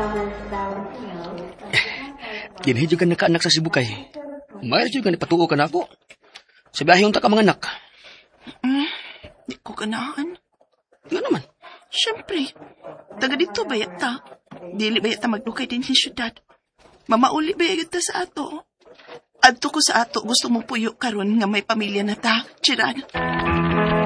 Kinahidyo ka nakaanak sa Cebu kay. Mayroon dyo ka nipatuo ka na ako. Sa biyahe yung taka mga anak. Di ko ganahan. Yun naman. Siyempre, taga dito ba yata? Dili ba yata magdukay din sa syudad? Mamauli ba yata sa ato? Adto ko sa ato, gusto mo puyo karon nga may pamilya na ta, Chiran.